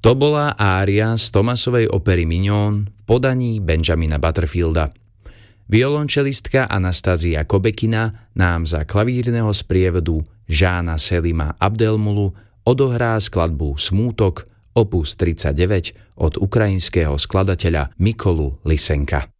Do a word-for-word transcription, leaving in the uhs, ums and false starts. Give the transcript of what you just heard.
To bola ária z Thomasovej opery Mignon v podaní Benjamina Butterfielda. Violončelistka Anastázia Kobekina nám za klavírneho sprievodu Žána Selima Abdelmulu odohrá skladbu Smútok opus tridsaťdeväť od ukrajinského skladateľa Mykolu Lysenka.